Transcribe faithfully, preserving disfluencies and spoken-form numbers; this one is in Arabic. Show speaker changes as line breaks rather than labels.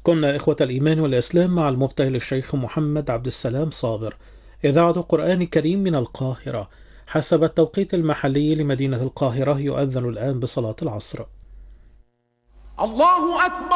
كنا إخوة الإيمان والإسلام مع المبتهل الشيخ محمد عبد السلام صابر، إذاعة قرآن كريم من القاهرة. حسب التوقيت المحلي لمدينة القاهرة يؤذن الآن بصلاة العصر.
الله أكبر.